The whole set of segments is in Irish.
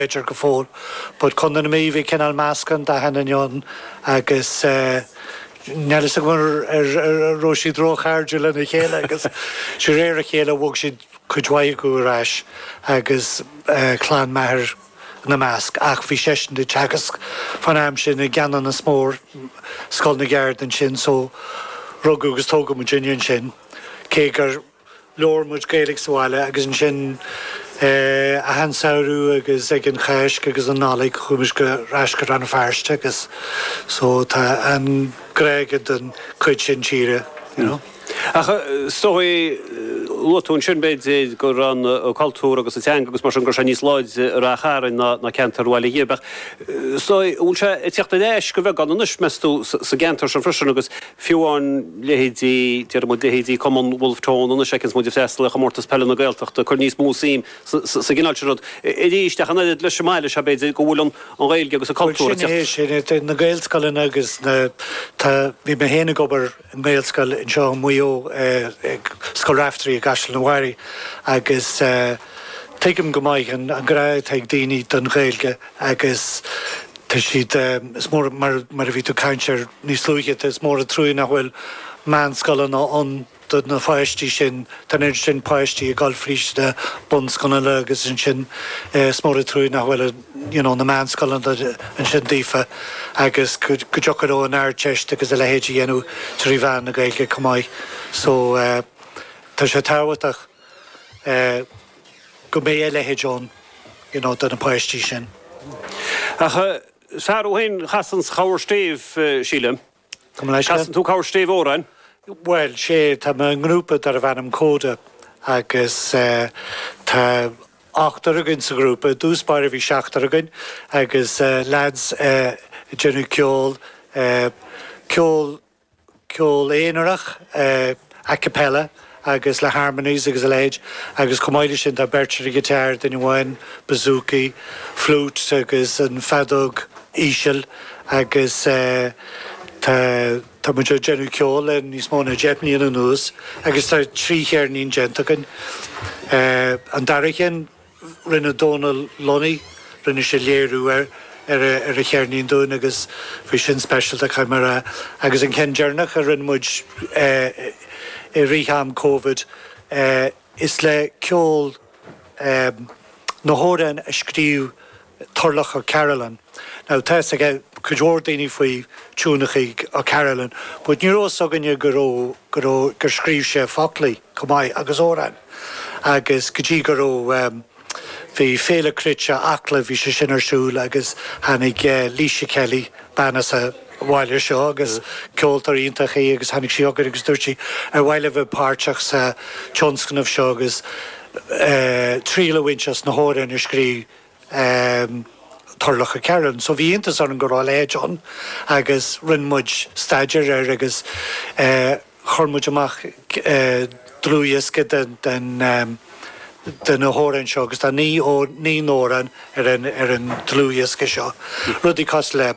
Beir go fór, but chun na mí bhí cinál meascan da henaion agus Nellis a gwr rosi dro charge le na chéile agus si réir a chéile bhg si chudhaid go rais agus chlán mehar na measc ach bhí sesin de teagas fan am sin na ganan na smór scoil na gard an sin so rug agus tóga mu ginion sin cé gur leor muid gaelig sáile agus an sin a han saoú agus ag an chaisk agus an nálaigh chumis go rais go ran fearste agus so tá an gréigad an chuid sin tíre, you know. Ach, stoi lotún sin beid go ran o cultúr agus a teang agus mar an gur se níos láid ra chárin na centar bhile hébech. Stoi ún se tíocht na éis go bheith gan anus mestú sa gentar san frisin agus fiúáin lehédí tíar mu lehédí Commonwealth Tone anus sekins mu festal a chamórtas pelle na gaeltacht a chur níos músím sa gináltirod. Idíisteach an iad leis meile se beid go bhfuil an réilge agus a cultúr. Sin na gaelscalin agus tá bhí me héna gobar an gaelscal in seo muo scoil raftrí a gasil na bhhairi agus tuigim go maith an gráid ag daoine don ghailge agus tá siad is mór mar a bhí tú caintear níos lúige is mór a trúin nach bhfuil man scoilan an na fáistí sin tan ir sin páistí a gáilfríiste bun scoile le agus an sin smór a trúin nach bhfuil na man scoilan an sin dífa agus go deochar ó an air teist agus a lehéidí dhéanú trí bhean na gailge cumáid so tá sé táhaach go mé lehéidón don na páistí sin. Sáúhain chasan cháir stéh síle. Chasan tú cháir stéh órain? Well, sé tá an grúpa ar a bhenam códa agus tá 8 agin sa grúpa, dúspáir a bhí 7 agin agus lads genú ceol éanaach a capella agus le harmonies agus a léid agus comáide sin tá bertir gitar den bhhain bazooki, flút agus an fadog ísel agus tá mu genú ceol an níos móna jetníon an nús agus tá trí chéarnín gentagan an darichin rinne dóna loní rinne sé léirú ar a chéarnín dún agus bhí sin special a chaimara agus an cendearnach a rinne muid i riham COVID is le ceol na hóran a scríú torlach a Carolyn. Now tá ag chuúir daoine faoi túnachaí a Carolyn, bud níos aganne gur scríb sé foclaí cumáid agus óran agus gotí gur bhí féle crite acla bhí sé sin arsúil agus hanig Líse Kelly bannas a bhhaile seo agus ceoltar iontachaí agus hanig siogad agus dúirtí ar bhhaile bheith páirteach sa tionscanmh seo agus tríle winchas na hóran ar scrí torlach a Karen, so bhí intas an gorá léidón agus rinmuid staidir agus chormuid amach drúiasca den na hóran seo agus tá ní nóran ar an drúiasca seo. Rudí cos le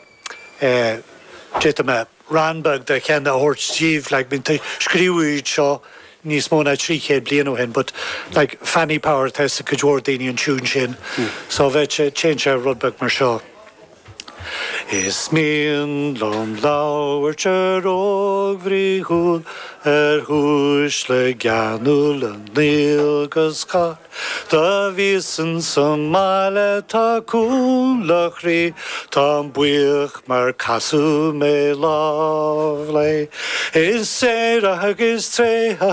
me Ranbag de cheanna a hort Steve like been scríúid seo níos móna 300 blianú hen, but like Fanny Power test a cajor daoine an tún sin. So bheith change a Rudbag mar seo. Is mian lom láir te róg bhrí húl húis le ganúil an nílgus cá Tá vísan san máile tá cúlach rí tá buich mar casú mé láh lei Is sé agus tré